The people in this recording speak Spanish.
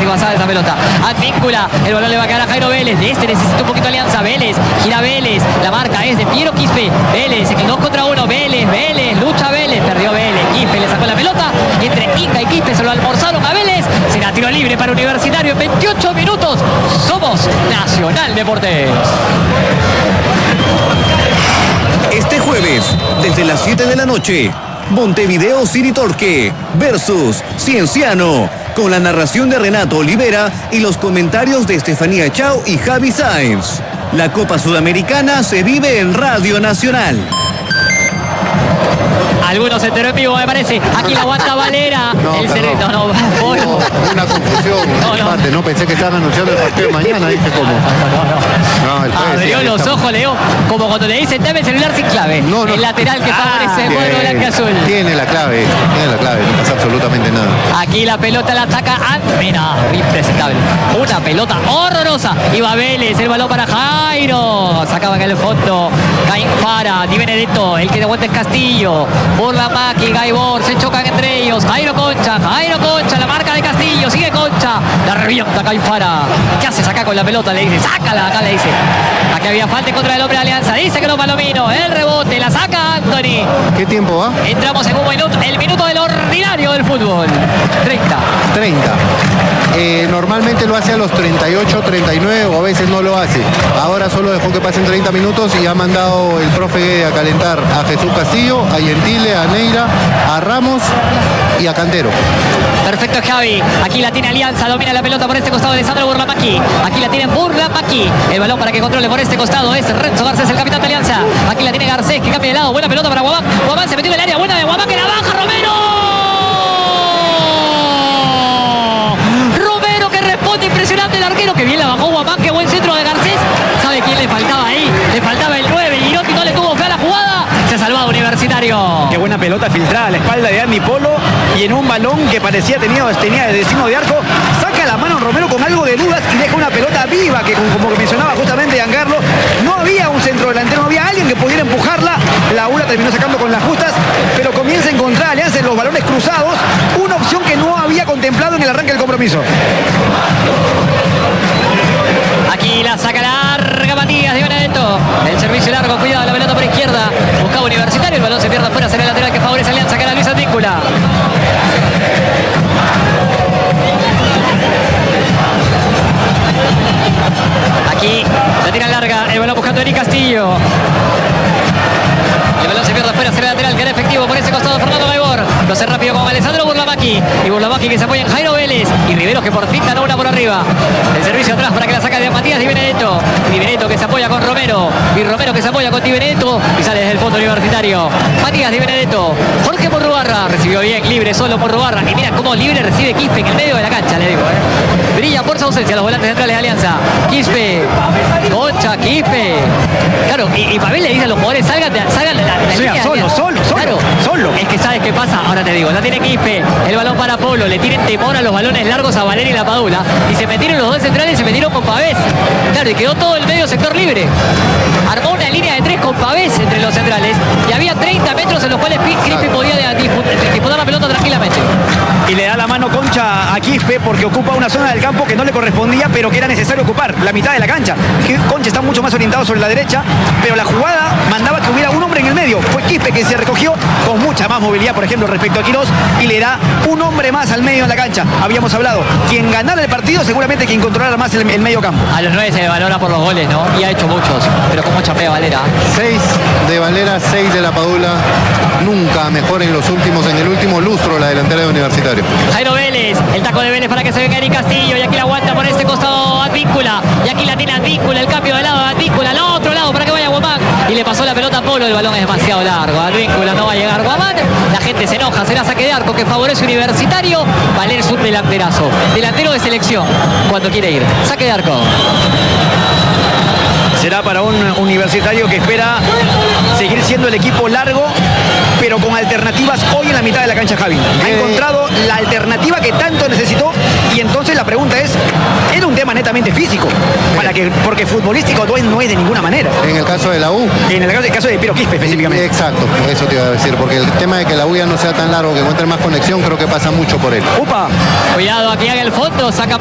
si pasaba esa pelota. Advíncula, el balón le va a quedar a Jairo Vélez. De este necesita un poquito Alianza. Vélez, gira Vélez. La marca es de Piero Quispe. Vélez, se quedó contra uno. Vélez, lucha Vélez. Perdió Vélez. Quispe le sacó la pelota. Entre Inca y Quispe se lo almorzaron a Vélez. Será tiro libre para Universitario en 28 minutos. Somos Nacional Deportes. Este jueves, desde las 7 de la noche, Montevideo City Torque versus Cienciano, con la narración de Renato Olivera y los comentarios de Estefanía Chao y Javi Sáenz. La Copa Sudamericana se vive en Radio Nacional. Algunos se enteró en vivo, me parece. Aquí la aguanta Valera. Una confusión. No pensé que estaban anunciando el partido de mañana. Dije cómo. Abrió los ojos, Leo. Como cuando le dicen, dame el celular sin clave. El lateral que favorece el cuadro blanco-azul. Tiene la clave, no pasa absolutamente nada. Aquí la pelota la ataca Mira, impresentable. Una pelota horrorosa. Iba Vélez, el balón para Jairo. Sacaba acá el fondo. Caín Fara, Di Benedetto, el que de vuelta es Castillo. Burlamaqui, Gaibor, se chocan entre ellos. Jairo Concha, la marca de Castillo, sigue Concha. La revienta Caín Fara. ¿Qué haces acá con la pelota? Le dice, sácala, acá le dice. Aquí había falta en contra del hombre de Alianza. Dice que no, Palomino. El rebote, la saca Anthony. ¿Qué tiempo va? Entramos en un minuto, el minuto del ordinario del fútbol. 30. Normalmente lo hace a los 38, 39 o a veces no lo hace. Ahora solo dejó que pasen 30 minutos y ha mandado el profe a calentar a Jesús Castillo, a Gentile, a Neira, a Ramos y a Cantero. Perfecto, Javi. Aquí la tiene Alianza, domina la pelota por este costado de Alessandro Burlamaqui. Aquí la tiene Burlamaqui. El balón para que controle por este costado es Renzo Garcés, el capitán de Alianza. Aquí la tiene Garcés, que cambia de lado. Buena pelota para Guamán. Guamán se metió en el área, buena de Guamán, que la baja Romero. Impresionante el arquero, que bien la bajó Guamán, qué buen centro de Garcés. ¿Sabe quién le faltaba ahí? Le faltaba el 9, Girotti no le tuvo fe a la jugada. Se ha salvado Universitario. Qué buena pelota filtrada a la espalda de Andy Polo y en un balón que parecía tenía el destino de arco. Saca la mano Romero con algo de dudas y deja una pelota viva que, como que mencionaba justamente Angarlo, no había un centro delantero, no había alguien que pudiera empujarla. La ULA terminó sacando con las justas, pero comienza a encontrar Alianza en los balones cruzados, una opción que no había contemplado en el arranque del compromiso. Aquí la saca larga Matías de Benedetto. El servicio largo, cuidado, la pelota por izquierda. Buscaba Universitario, el balón se pierde afuera, será el lateral que favorece a Alianza, que era Luis Advíncula. Aquí la tira larga, el balón buscando a Eric Castillo. El balón se pierde afuera, será el lateral que era efectivo por ese costado Fernando Gaibor. Lo hace rápido con Alessandro Burlamaqui. Y Burlamaqui que se apoya en Jairo Vélez. Y Riveros que por fin ganó una por arriba. El servicio atrás para que la saca de Matías Di Benedetto. Di Benedetto que se apoya con Romero. Y Romero que se apoya con Di Benedetto. Y sale desde el fondo Universitario. Matías Di Benedetto. Jorge Porrubarra. Recibió bien, libre solo Porrubarra. Y mira cómo libre recibe Quispe en el medio de la cancha, le digo. Brilla por su ausencia los volantes centrales de Alianza. Quispe. Concha, Quispe. Claro, y Pavel le dice a los jugadores, salgan de la línea. Solo. Es que sabes qué pasa, ahora te digo, la tiene Quispe, el balón para Polo, le tienen temor a los balones largos a Valeri y la Padula, y se metieron los dos centrales y se metieron con Pavés. Claro, y quedó todo el medio sector libre. Armó una línea de 3 con Pavés entre los centrales, y había 30 metros en los cuales Quispe podía disputar la pelota tranquilamente. Y le da la mano Concha a Quispe porque ocupa una zona del campo que no le correspondía, pero que era necesario ocupar, la mitad de la cancha. Concha está mucho más orientado sobre la derecha, pero la jugada mandaba que hubiera un hombre en el medio. Fue Quispe que se recogió con mucha más movilidad, por ejemplo, respecto a Quirós, y le da un hombre más al medio de la cancha. Habíamos hablado, quien ganara el partido, seguramente quien controlara más el medio campo. A los 9 se le valora por los goles, ¿no? Y ha hecho muchos, pero como chapea Valera. 6 de Valera, 6 de la Padula. Nunca mejor en el último lustro la delantera de Universitario. Jairo Vélez, el taco de Vélez para que se venga Eric Castillo, y aquí la aguanta por este costado Advíncula, y aquí la tiene Advíncula, el cambio de lado de Advíncula, al otro lado para que vaya Guamán, y le pasó la pelota a Polo, el balón es demasiado largo, Advíncula no va a llegar Guamán, la gente se enoja, será saque de arco que favorece Universitario. Valer es un delanterazo, delantero de selección cuando quiere ir, saque de arco. Será para un Universitario que espera seguir siendo el equipo largo, pero con alternativas hoy en la mitad de la cancha, Javi. Ha encontrado la alternativa que tanto necesitó, y entonces la pregunta es, ¿era un tema netamente físico? Porque futbolístico no es de ninguna manera. En el caso de la U. En el caso de Piero Quispe específicamente. Exacto, eso te iba a decir, porque el tema de que la U ya no sea tan largo, que encuentre más conexión, creo que pasa mucho por él. Cuidado, aquí haga el fondo, saca